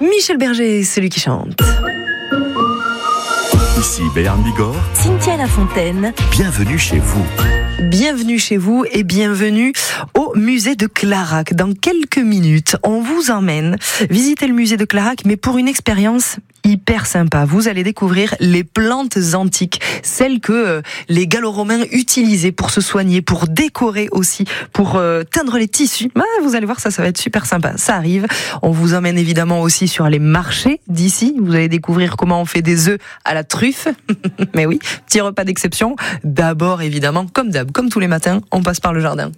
Michel Berger, celui qui chante. Ici Béarn Bigorre, Cynthia Lafontaine. bienvenue chez vous. Bienvenue chez vous et bienvenue au musée de Clarac. Dans quelques minutes, on vous emmène visiter le musée de Clarac, mais pour une expérience hyper sympa. Vous allez découvrir les plantes antiques, celles que les Gallo-Romains utilisaient pour se soigner, pour décorer aussi, pour teindre les tissus. Vous allez voir, ça va être super sympa. Ça arrive. On vous emmène évidemment aussi sur les marchés d'ici. Vous allez découvrir comment on fait des œufs à la truffe. Mais oui, petit repas d'exception. D'abord, évidemment, comme tous les matins, on passe par le jardin.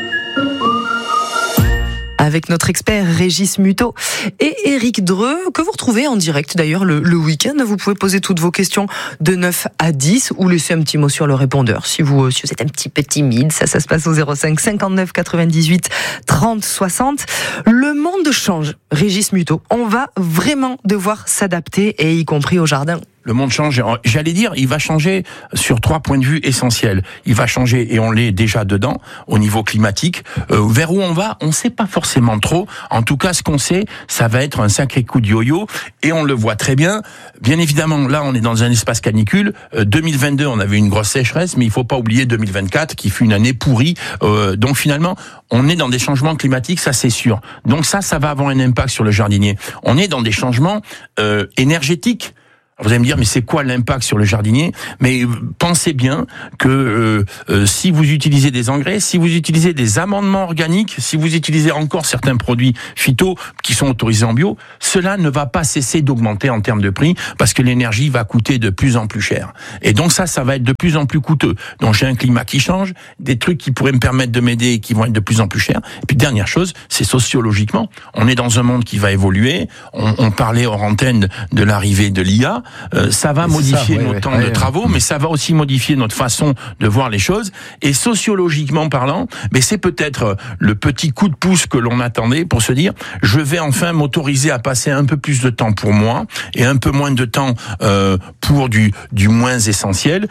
Avec notre expert Régis Muto et Éric Dreux, que vous retrouvez en direct d'ailleurs le week-end. Vous pouvez poser toutes vos questions de 9 à 10 ou laisser un petit mot sur le répondeur. Si vous êtes un petit peu timide, ça se passe au 05 59 98 30 60. Le monde change, Régis Muto. On va vraiment devoir s'adapter, et y compris au jardin. Le monde change, j'allais dire, il va changer sur 3 points de vue essentiels. Il va changer, et on l'est déjà dedans, au niveau climatique. Vers où on va, on ne sait pas forcément trop. En tout cas, ce qu'on sait, ça va être un sacré coup de yo-yo, et on le voit très bien. Bien évidemment, là, on est dans un espace canicule. 2022, on avait une grosse sécheresse, mais il ne faut pas oublier 2024, qui fut une année pourrie. Donc finalement, on est dans des changements climatiques, ça c'est sûr. Donc ça va avoir un impact sur le jardinier. On est dans des changements énergétiques. Vous allez me dire, mais c'est quoi l'impact sur le jardinier ? Mais pensez bien que si vous utilisez des engrais, si vous utilisez des amendements organiques, si vous utilisez encore certains produits phyto qui sont autorisés en bio, cela ne va pas cesser d'augmenter en termes de prix, parce que l'énergie va coûter de plus en plus cher. Et donc ça va être de plus en plus coûteux. Donc j'ai un climat qui change, des trucs qui pourraient me permettre de m'aider et qui vont être de plus en plus chers. Et puis dernière chose, c'est sociologiquement. On est dans un monde qui va évoluer. On parlait hors antenne de l'arrivée de l'IA. Ça va modifier nos temps de travaux, mais ça va aussi modifier notre façon de voir les choses. Et sociologiquement parlant, mais c'est peut-être le petit coup de pouce que l'on attendait pour se dire, je vais enfin m'autoriser à passer un peu plus de temps pour moi et un peu moins de temps pour du moins essentiel.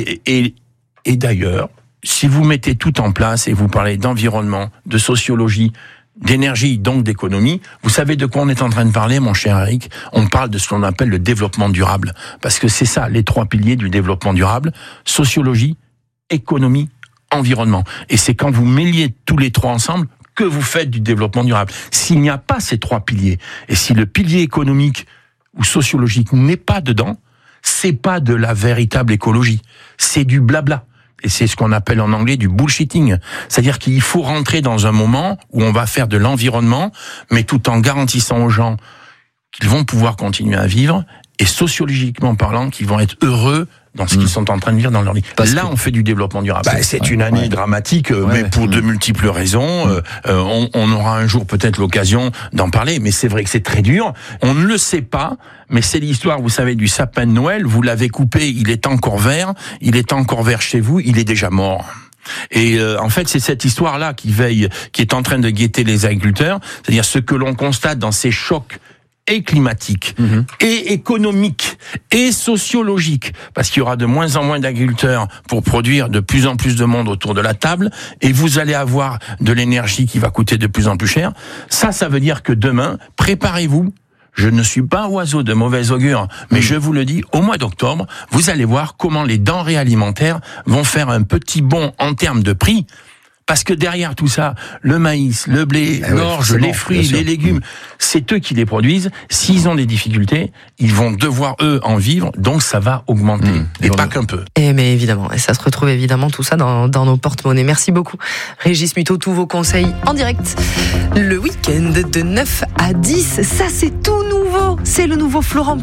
Et d'ailleurs, si vous mettez tout en place et vous parlez d'environnement, de sociologie, d'énergie, donc d'économie, vous savez de quoi on est en train de parler, mon cher Eric ? On parle de ce qu'on appelle le développement durable. Parce que c'est ça, les 3 piliers du développement durable: sociologie, économie, environnement. Et c'est quand vous mêliez tous les 3 ensemble que vous faites du développement durable. S'il n'y a pas ces 3 piliers, et si le pilier économique ou sociologique n'est pas dedans, c'est pas de la véritable écologie. C'est du blabla. Et c'est ce qu'on appelle en anglais du bullshitting. C'est-à-dire qu'il faut rentrer dans un moment où on va faire de l'environnement, mais tout en garantissant aux gens qu'ils vont pouvoir continuer à vivre, et sociologiquement parlant, qu'ils vont être heureux dans ce qu'ils sont en train de vivre dans leur vie. Là, on fait du développement durable. C'est une année dramatique, mais pour de multiples raisons. On aura un jour peut-être l'occasion d'en parler, mais c'est vrai que c'est très dur. On ne le sait pas, mais c'est l'histoire, vous savez, du sapin de Noël. Vous l'avez coupé, il est encore vert. Il est encore vert chez vous, il est déjà mort. Et en fait, c'est cette histoire-là qui est en train de guetter les agriculteurs. C'est-à-dire ce que l'on constate dans ces chocs et climatique, et économique, et sociologique, parce qu'il y aura de moins en moins d'agriculteurs pour produire de plus en plus de monde autour de la table, et vous allez avoir de l'énergie qui va coûter de plus en plus cher. Ça veut dire que demain, préparez-vous. Je ne suis pas oiseau de mauvais augure, mais je vous le dis, au mois d'octobre, vous allez voir comment les denrées alimentaires vont faire un petit bond en termes de prix. Parce que derrière tout ça, le maïs, le blé, l'orge, les fruits, les légumes, c'est eux qui les produisent. S'ils ont des difficultés, ils vont devoir, eux, en vivre. Donc, ça va augmenter. Et pas qu'un peu. Mais évidemment, et ça se retrouve évidemment tout ça dans nos porte-monnaies. Merci beaucoup, Régis Muto. Tous vos conseils en direct. Le week-end de 9 à 10, ça c'est tout nouveau. C'est le nouveau Florent